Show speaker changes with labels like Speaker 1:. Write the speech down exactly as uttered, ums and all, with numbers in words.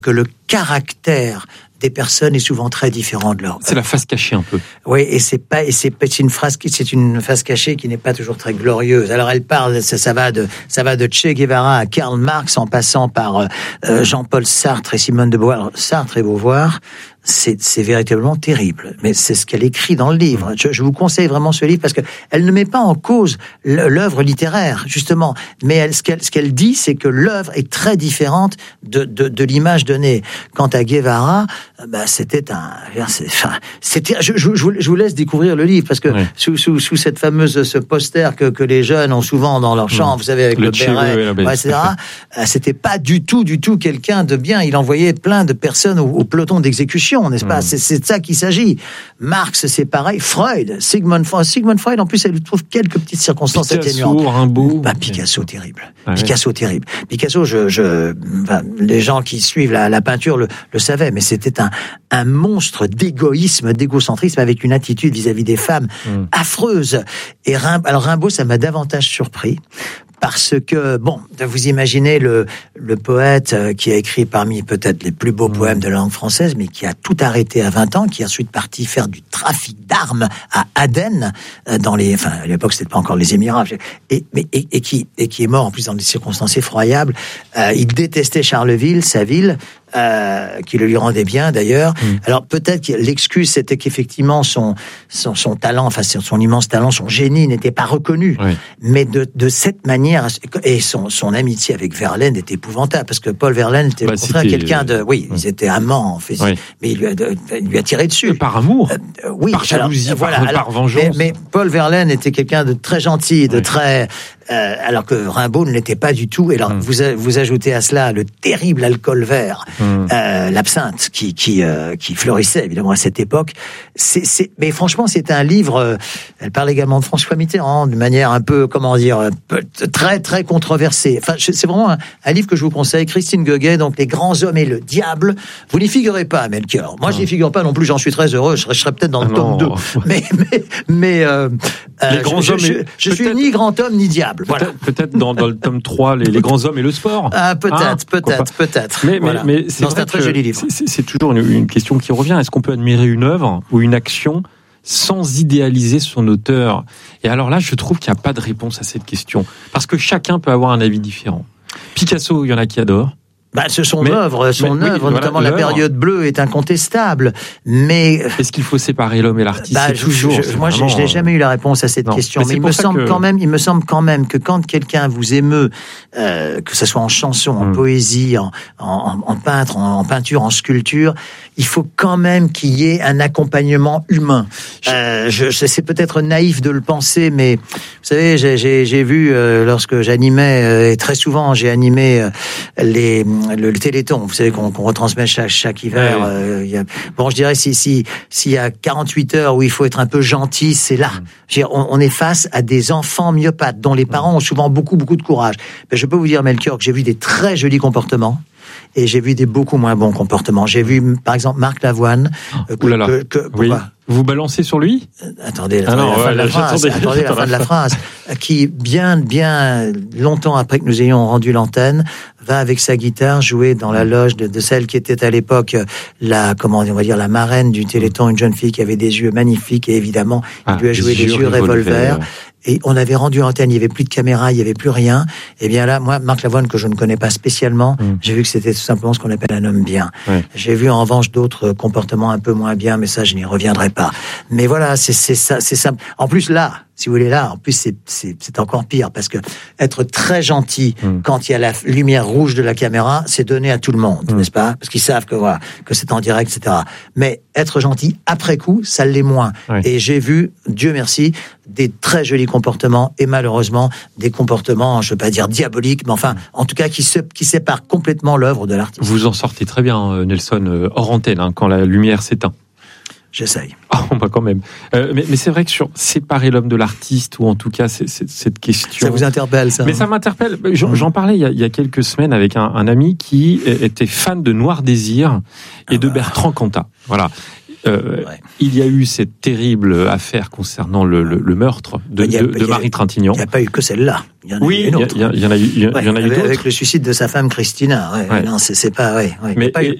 Speaker 1: que le caractère des personnes est souvent très différent de leur.
Speaker 2: C'est la face cachée un peu.
Speaker 1: Oui, et c'est pas, et c'est, c'est une phrase qui, c'est une face cachée qui n'est pas toujours très glorieuse. Alors elle parle, ça, ça va de, ça va de Che Guevara à Karl Marx en passant par euh, Jean-Paul Sartre et Simone de Beauvoir. Sartre et Beauvoir, c'est, c'est véritablement terrible. Mais c'est ce qu'elle écrit dans le livre. Je, je vous conseille vraiment ce livre parce que elle ne met pas en cause l'œuvre littéraire, justement. Mais elle, ce qu'elle, ce qu'elle dit, c'est que l'œuvre est très différente de, de, de l'image donnée. Quant à Guevara, bah, c'était un, c'est, enfin, c'était, je, je, je vous laisse découvrir le livre parce que oui. sous, sous, sous cette fameuse, ce poster que, que les jeunes ont souvent dans leur chambre, mmh. vous savez, avec le, le béret, ouais, et cetera. C'était pas du tout, du tout quelqu'un de bien. Il envoyait plein de personnes au, au peloton d'exécution, n'est-ce pas? Mmh. C'est, c'est de ça qu'il s'agit. Marx, c'est pareil. Freud, Sigmund Freud, Sigmund Freud, en plus, elle trouve quelques petites circonstances
Speaker 2: Picasso,
Speaker 1: atténuantes.
Speaker 2: Rimbaud.
Speaker 1: Bah, Picasso, terrible.
Speaker 2: Ah,
Speaker 1: Picasso,
Speaker 2: ouais.
Speaker 1: terrible. Picasso, je, je, enfin, les gens qui suivent la, la peinture le, le savaient, mais c'était un, un monstre d'égoïsme, d'égocentrisme avec une attitude vis-à-vis des femmes mmh. affreuse. Et Rimbaud, alors Rimbaud, ça m'a davantage surpris. Parce que, bon, vous imaginez le, le poète qui a écrit parmi peut-être les plus beaux mmh. poèmes de la langue française, mais qui a tout arrêté à vingt ans, qui est ensuite parti faire du trafic d'armes à Aden, dans les, enfin, à l'époque, c'était pas encore les Émirats, et, mais, et, et qui, et qui est mort en plus dans des circonstances effroyables. Euh, il détestait Charleville, sa ville, Euh, qui le lui rendait bien d'ailleurs. Mmh. Alors peut-être que l'excuse c'était qu'effectivement son, son son talent, enfin son immense talent, son génie n'était pas reconnu. Oui. Mais de de cette manière, et son son amitié avec Verlaine est épouvantable parce que Paul Verlaine était bah, au contraire quelqu'un de, oui, oui, ils étaient amants en fait, oui. mais il lui a de, il lui a tiré dessus.
Speaker 2: Par amour,
Speaker 1: euh, oui,
Speaker 2: par jalousie,
Speaker 1: alors,
Speaker 2: par,
Speaker 1: voilà,
Speaker 2: par
Speaker 1: alors,
Speaker 2: vengeance.
Speaker 1: Mais, mais Paul Verlaine était quelqu'un de très gentil, de oui. très Euh, alors que Rimbaud ne l'était pas du tout. Et alors, mmh. vous, a, vous ajoutez à cela le terrible alcool vert, mmh. euh, l'absinthe, qui, qui, euh, qui fleurissait évidemment à cette époque. C'est, c'est, mais franchement, c'est un livre. Euh, elle parle également de François Mitterrand, de manière un peu, comment dire, peu, très, très controversée. Enfin, c'est vraiment un, un livre que je vous conseille. Christine Gueguet, donc Les grands hommes et le diable. Vous n'y figurez pas, Melchior. Moi, mmh. je n'y figure pas non plus. J'en suis très heureux. Je serais, je serais peut-être dans le ah tome deux. Mais, mais, mais euh,
Speaker 2: les euh, grands
Speaker 1: je,
Speaker 2: hommes.
Speaker 1: Je, je, je suis ni grand homme ni diable.
Speaker 2: Voilà.
Speaker 1: Peut-être,
Speaker 2: peut-être dans, dans le tome trois, les, les grands hommes et le sport.
Speaker 1: Ah, peut-être,
Speaker 2: hein,
Speaker 1: peut-être, peut-être.
Speaker 2: Mais,
Speaker 1: voilà.
Speaker 2: mais, mais c'est,
Speaker 1: non, c'est un très joli livre.
Speaker 2: C'est, c'est toujours une, une question qui revient. Est-ce qu'on peut admirer une œuvre ou une action sans idéaliser son auteur? Et alors là, je trouve qu'il n'y a pas de réponse à cette question. Parce que chacun peut avoir un avis différent. Picasso, il y en a qui adorent.
Speaker 1: Bah, ce son mais, œuvre, son mais, œuvre, oui, notamment voilà, la période bleue, est incontestable. Mais
Speaker 2: est-ce qu'il faut séparer l'homme et l'artiste?
Speaker 1: Bah, je, toujours, je, moi, vraiment... je, je n'ai jamais eu la réponse à cette non, question. Mais, mais il me semble que... quand même, il me semble quand même que quand quelqu'un vous émeut, euh, que ce soit en chanson, en hum. poésie, en, en, en peintre, en, en peinture, en sculpture, il faut quand même qu'il y ait un accompagnement humain. Euh, je, je, c'est peut-être naïf de le penser, mais vous savez, j'ai, j'ai, j'ai vu euh, lorsque j'animais, euh, et très souvent j'ai animé euh, les Le, le Téléthon, vous savez qu'on, qu'on retransmet chaque, chaque hiver. Ouais. Euh, y a, bon, je dirais si si s'il y a quarante-huit heures où il faut être un peu gentil, c'est là. Mmh. Je veux dire, on, on est face à des enfants myopathes dont les parents ont souvent beaucoup beaucoup de courage. Mais je peux vous dire, Melchior, que j'ai vu des très jolis comportements. Et j'ai vu des beaucoup moins bons comportements. J'ai vu, par exemple, Marc Lavoine.
Speaker 2: Euh, que, que, que, oui. Vous balancez sur lui?
Speaker 1: euh, Attendez, ah non, la fin ouais, de la phrase. Attendez la fin de la phrase. Qui, bien, bien longtemps après que nous ayons rendu l'antenne, va avec sa guitare jouer dans la loge de, de celle qui était à l'époque la, comment on va dire, la marraine du Téléthon, une jeune fille qui avait des yeux magnifiques et évidemment, ah, il lui a joué des yeux revolver. Et on avait rendu l'antenne, il n'y avait plus de caméra, il n'y avait plus rien. Et bien là, moi, Marc Lavoine, que je ne connais pas spécialement, mmh. j'ai vu que c'était tout simplement ce qu'on appelle un homme bien. Ouais. J'ai vu en revanche d'autres comportements un peu moins bien, mais ça, je n'y reviendrai pas. Mais voilà, c'est, c'est ça, c'est ça. En plus, là, si vous voulez, là, en plus, c'est, c'est, c'est encore pire, parce que être très gentil mmh. quand il y a la lumière rouge de la caméra, c'est donné à tout le monde, mmh. n'est-ce pas? Parce qu'ils savent que voilà, que c'est en direct, et cetera. Mais être gentil après coup, ça l'est moins. Ouais. Et j'ai vu, Dieu merci, des très jolis comportements et malheureusement des comportements, je ne veux pas dire diaboliques, mais enfin, en tout cas, qui, se, qui séparent complètement l'œuvre de l'artiste.
Speaker 2: Vous en sortez très bien, Nelson, hors antenne, hein, quand la lumière s'éteint.
Speaker 1: J'essaye.
Speaker 2: Oh, bah quand même. Euh, mais, mais c'est vrai que sur séparer l'homme de l'artiste, ou en tout cas c'est, c'est, cette question...
Speaker 1: Ça vous interpelle, ça?
Speaker 2: Mais hein. ça m'interpelle. J'en, mmh. j'en parlais il y, a, il y a quelques semaines avec un, un ami qui était fan de Noir Désir et ah de bah. Bertrand Cantat. Voilà. Euh, ouais. Il y a eu cette terrible affaire concernant le, le, le meurtre de, a, de, de Marie Trintignant.
Speaker 1: Il n'y a pas eu que celle-là.
Speaker 2: Il y en a oui, eu une autre. Il y, y en a eu, il y, ouais, y en a eu d'autres.
Speaker 1: Avec le suicide de sa femme Christina. Ouais, ouais. Non, c'est, c'est pas. Ouais, ouais.
Speaker 2: Mais,
Speaker 1: il n'y a pas
Speaker 2: et,
Speaker 1: eu